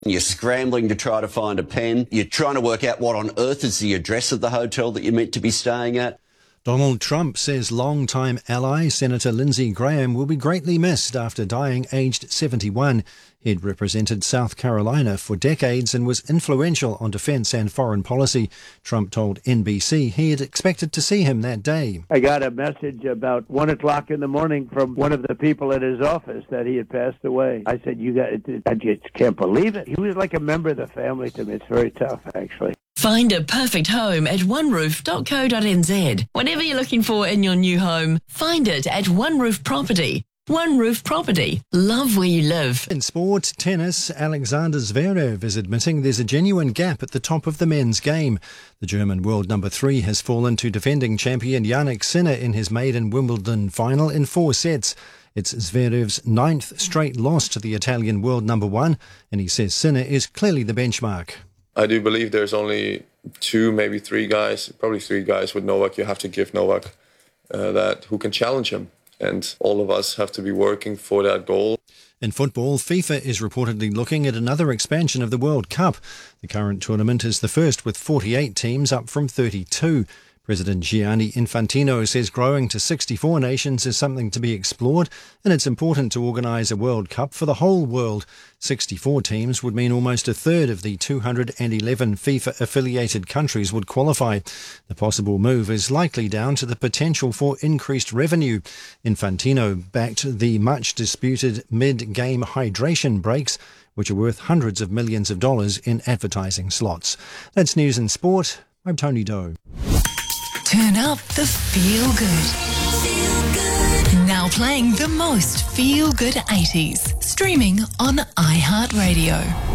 You're scrambling to try to find a pen. You're trying to work out what on earth is the address of the hotel that you're meant to be staying at. Donald Trump says longtime ally Senator Lindsey Graham will be greatly missed after dying aged 71. He'd represented South Carolina for decades and was influential on defence and foreign policy. Trump told NBC he had expected to see him that day. I got a message about 1 o'clock in the morning from one of the people at his office that he had passed away. I said, I just can't believe it. He was like a member of the family to me. It's very tough, actually. Find a perfect home at oneroof.co.nz. Whatever you're looking for in your new home, find it at One Roof Property. One Roof Property. Love where you live. In sport, tennis, Alexander Zverev is admitting there's a genuine gap at the top of the men's game. The German world number 3 has fallen to defending champion Jannik Sinner in his maiden Wimbledon final in 4 sets. It's Zverev's 9th straight loss to the Italian world number 1, and he says Sinner is clearly the benchmark. I do believe there's only 2, maybe 3 guys, probably 3 guys with Novak. You have to give Novak who can challenge him. And all of us have to be working for that goal. In football, FIFA is reportedly looking at another expansion of the World Cup. The current tournament is the first with 48 teams, up from 32. President Gianni Infantino says growing to 64 nations is something to be explored, and it's important to organise a World Cup for the whole world. 64 teams would mean almost a third of the 211 FIFA-affiliated countries would qualify. The possible move is likely down to the potential for increased revenue. Infantino backed the much-disputed mid-game hydration breaks, which are worth hundreds of millions of dollars in advertising slots. That's news and sport. I'm Tony Doe. Turn up the feel good. Now playing the most feel good 80s. Streaming on iHeartRadio.